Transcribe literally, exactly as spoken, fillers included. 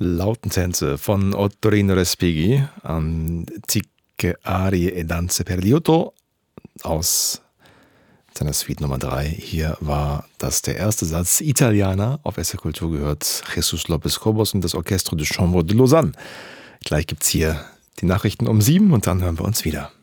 Lautentänze von Ottorino Respighi, Antiche Arie e Danze per Liuto aus seiner Suite Nummer drei. Hier war das der erste Satz. Italiana, auf S R Kultur gehört Jesus Lopez Cobos und das Orchestre de Chambre de Lausanne. Gleich gibt's hier die Nachrichten um sieben und dann hören wir uns wieder.